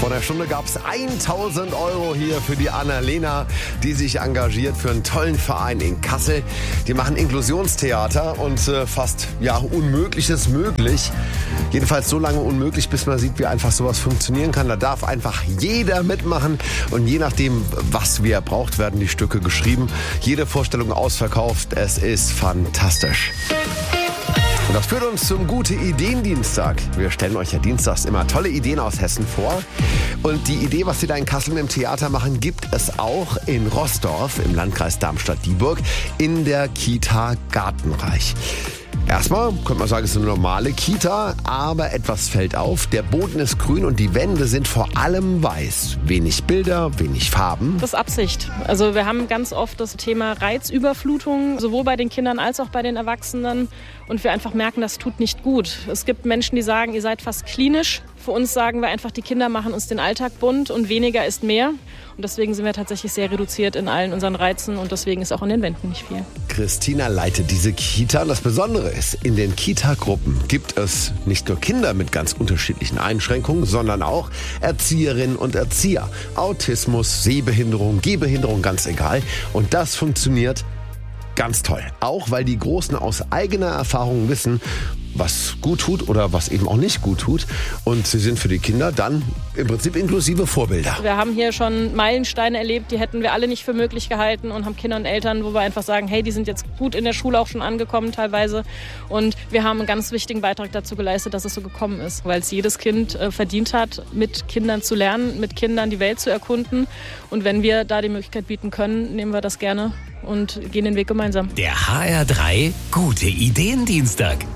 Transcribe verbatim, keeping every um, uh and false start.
Vor einer Stunde gab es tausend Euro hier für die Annalena, die sich engagiert für einen tollen Verein in Kassel. Die machen Inklusionstheater und äh, fast ja Unmögliches möglich. Jedenfalls so lange unmöglich, bis man sieht, wie einfach sowas funktionieren kann. Da darf einfach jeder mitmachen und je nachdem, was wer braucht, werden die Stücke geschrieben. Jede Vorstellung ausverkauft. Es ist fantastisch. Und das führt uns zum Gute-Ideen-Dienstag. Wir stellen euch ja dienstags immer tolle Ideen aus Hessen vor. Und die Idee, was sie da in Kassel im Theater machen, gibt es auch in Roßdorf im Landkreis Darmstadt-Dieburg in der Kita Gartenreich. Erstmal könnte man sagen, es ist eine normale Kita, aber etwas fällt auf. Der Boden ist grün und die Wände sind vor allem weiß. Wenig Bilder, wenig Farben. Das ist Absicht. Also wir haben ganz oft das Thema Reizüberflutung, sowohl bei den Kindern als auch bei den Erwachsenen. Und wir einfach merken, das tut nicht gut. Es gibt Menschen, die sagen, ihr seid fast klinisch. Für uns sagen wir einfach, die Kinder machen uns den Alltag bunt und weniger ist mehr. Und deswegen sind wir tatsächlich sehr reduziert in allen unseren Reizen und deswegen ist auch an den Wänden nicht viel. Christina leitet diese Kita. Das Besondere ist, in den Kita-Gruppen gibt es nicht nur Kinder mit ganz unterschiedlichen Einschränkungen, sondern auch Erzieherinnen und Erzieher. Autismus, Sehbehinderung, Gehbehinderung, ganz egal. Und das funktioniert ganz toll. Auch weil die Großen aus eigener Erfahrung wissen, was gut tut oder was eben auch nicht gut tut. Und sie sind für die Kinder dann im Prinzip inklusive Vorbilder. Wir haben hier schon Meilensteine erlebt, die hätten wir alle nicht für möglich gehalten und haben Kinder und Eltern, wo wir einfach sagen, hey, die sind jetzt gut in der Schule auch schon angekommen teilweise. Und wir haben einen ganz wichtigen Beitrag dazu geleistet, dass es so gekommen ist. Weil es jedes Kind äh, verdient hat, mit Kindern zu lernen, mit Kindern die Welt zu erkunden. Und wenn wir da die Möglichkeit bieten können, nehmen wir das gerne und gehen den Weg gemeinsam. Der H R drei Gute-Ideen-Dienstag.